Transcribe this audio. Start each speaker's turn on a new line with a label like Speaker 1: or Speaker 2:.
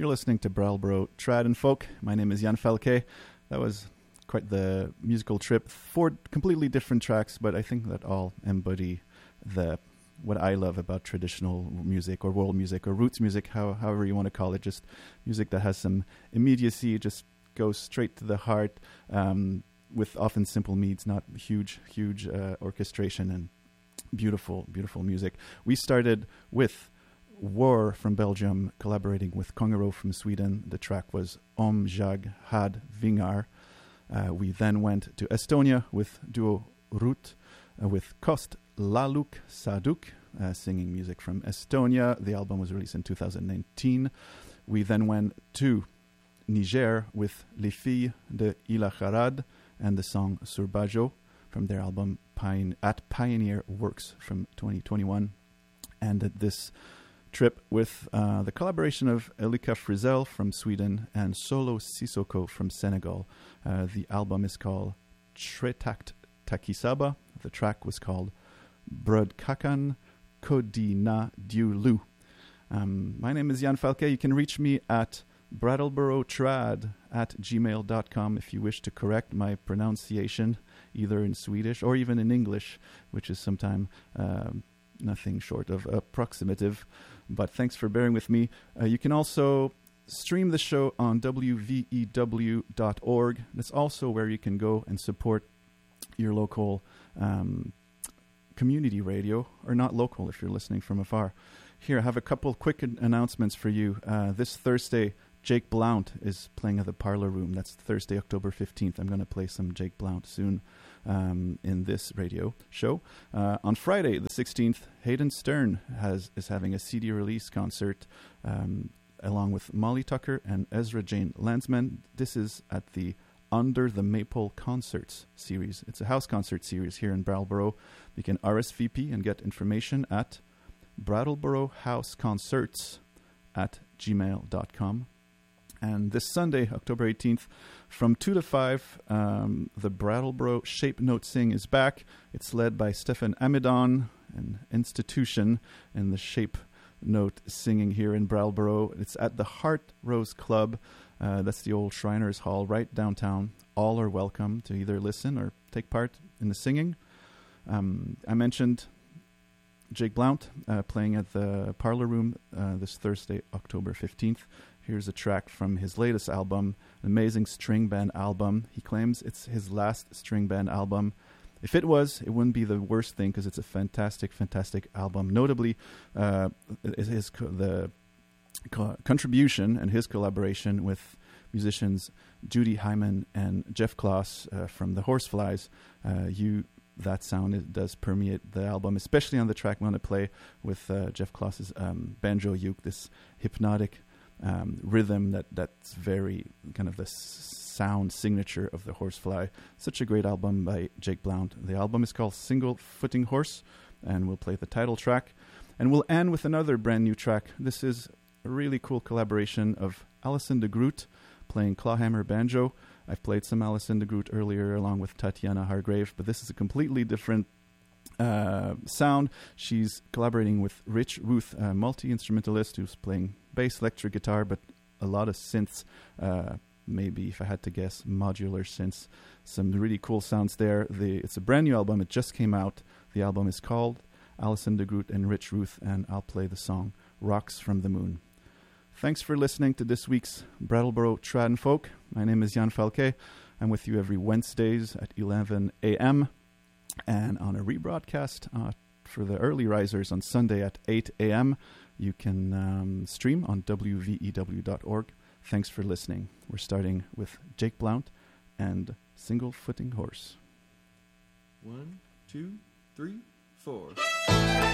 Speaker 1: You're listening to Brattleboro Trad and Folk. My name is Jan Falke. That was quite the musical trip. 4 completely different tracks, but I think that all embody what I love about traditional music or world music or roots music, however you want to call it. Just music that has some immediacy, just goes straight to the heart, with often simple means, not huge orchestration, and beautiful music. We started with War from Belgium collaborating with Kongero from Sweden. The track was Om Jag Had Vingar. We then went to Estonia with duo Rut with Kost Laluk Saduk, singing music from Estonia. The album was released in 2019. We then went to Niger with Les Filles de Ilacharad and the song Surbajo from their album Pioneer Works from 2021. And this trip with the collaboration of Elika Frizel from Sweden and Solo Sissoko from Senegal. The album is called Tretakt Takisaba. The track was called Brud Kakan Kodina Diulu. My name is Jan Falke. You can reach me at brattleborotrad@gmail.com if you wish to correct my pronunciation, either in Swedish or even in English, which is sometimes nothing short of approximative. But thanks for bearing with me. You can also stream the show on wvew.org. That's also where you can go and support your local community radio, or not local if you're listening from afar. Here, I have a couple quick announcements for you. This Thursday, Jake Blount is playing at the Parlor Room. That's Thursday, October 15th. I'm going to play some Jake Blount soon in this radio show. On Friday, the 16th, Hayden Stern is having a CD release concert along with Molly Tucker and Ezra Jane Landsman. This is at the Under the Maple Concerts series. It's a house concert series here in Brattleboro. You can RSVP and get information at brattleborohouseconcerts@gmail.com. And this Sunday, October 18th, from 2 to 5, the Brattleboro Shape Note Sing is back. It's led by Stefan Amidon, an institution in the Shape Note singing here in Brattleboro. It's at the Heart Rose Club. That's the old Shriners Hall right downtown. All are welcome to either listen or take part in the singing. I mentioned Jake Blount playing at the Parlor Room this Thursday, October 15th. Here's a track from his latest album, an amazing string band album. He claims it's his last string band album. If it was, it wouldn't be the worst thing because it's a fantastic album. Notably, the contribution and his collaboration with musicians Judy Hyman and Jeff Kloss from the Horseflies. That sound does permeate the album, especially on the track I'm going to play with Jeff Kloss's banjo uke, this hypnotic rhythm that's very kind of the sound signature of the Horsefly. Such a great album by Jake Blount. The album is called Single Footing Horse, and we'll play the title track. And we'll end with another brand new track. This is a really cool collaboration of Alison de Groot playing clawhammer banjo. I've played some Alison de Groot earlier along with Tatiana Hargrave, but this is a completely different sound. She's collaborating with Rich Ruth, a multi-instrumentalist who's playing bass, electric guitar, but a lot of synths, maybe if I had to guess, modular synths. Some really cool sounds there. It's a brand new album. It just came out. The album is called Alison de Groot and Rich Ruth, and I'll play the song Rocks from the Moon. Thanks for listening to this week's Brattleboro Trad and Folk. My name is Jan Falke. I'm with you every Wednesdays at 11 a.m. and on a rebroadcast for the early risers on Sunday at 8 a.m. You can stream on wvew.org. Thanks for listening. We're starting with Jake Blount and Single Footing Horse.
Speaker 2: 1, 2, 3, 4.